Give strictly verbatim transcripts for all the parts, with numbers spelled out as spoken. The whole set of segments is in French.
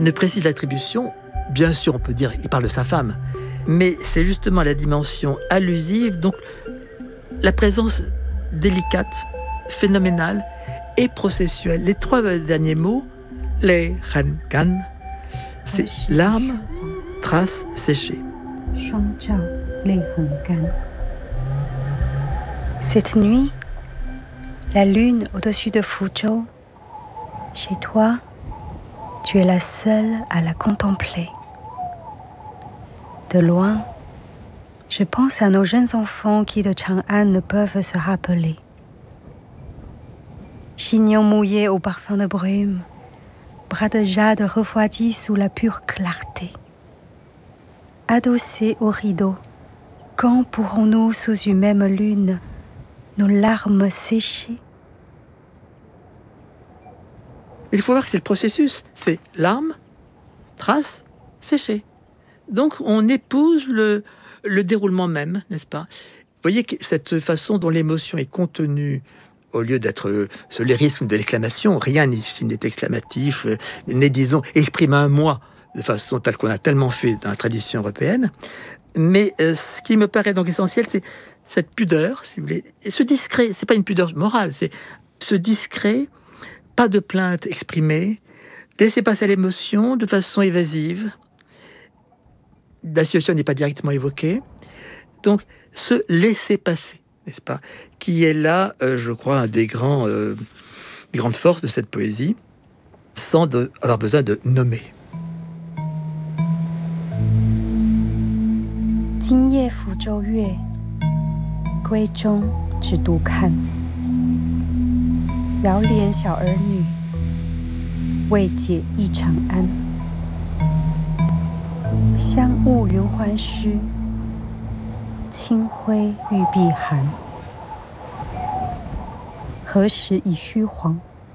ne précise l'attribution. Bien sûr, on peut dire il parle de sa femme, mais c'est justement la dimension allusive, donc la présence délicate, phénoménale et processuelle. Les trois derniers mots, les han-gan, c'est larmes, traces séchées. Cette nuit, la lune au-dessus de Fuzhou, chez toi, tu es la seule à la contempler. De loin, je pense à nos jeunes enfants qui de Chang'an ne peuvent se rappeler. Chignons mouillés au parfum de brume, bras de jade refroidis sous la pure clarté. Adossés au rideau, quand pourrons-nous, sous une même lune, nos larmes sécher? Il faut voir que c'est le processus, c'est larmes, traces, séchées. Donc on épouse le, le déroulement même, n'est-ce pas? Vous voyez que cette façon dont l'émotion est contenue, au lieu d'être ce lyrisme de l'exclamation, rien ici n'est exclamatif, n'est, disons, exprime un moi de façon telle qu'on a tellement fait dans la tradition européenne. Mais euh, ce qui me paraît donc essentiel, c'est cette pudeur, si vous voulez, et ce discret. C'est pas une pudeur morale, c'est ce discret, pas de plainte exprimée, laisser passer l'émotion de façon évasive. La situation n'est pas directement évoquée, donc se laisser passer, n'est-ce pas, qui est là, euh, je crois, un des grands, euh, des grandes forces de cette poésie, sans de, avoir besoin de nommer. 今夜福州月，闺中只独看。遥怜小儿女，未解忆长安。香雾云鬟湿，清辉玉臂寒。何时已虚黄？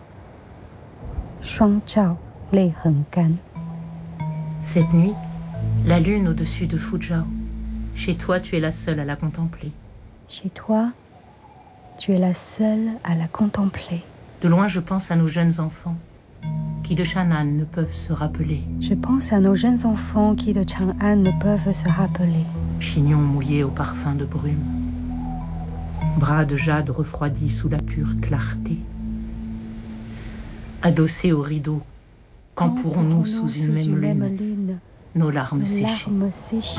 双照泪痕干。 Cette nuit, la lune au-dessus de Fuzhou. Chez toi, tu es la seule à la contempler. Chez toi, tu es la seule à la contempler. De loin, je pense à nos jeunes enfants, qui de Chang'an ne peuvent se rappeler. Je pense à nos jeunes enfants qui de Chang'an ne peuvent se rappeler. Chignons mouillés au parfum de brume, bras de jade refroidis sous la pure clarté. Adossés au rideau, quand, quand pourrons-nous, sous une, sous même, une lune, même lune, nos larmes nos séchées. Larmes séchées.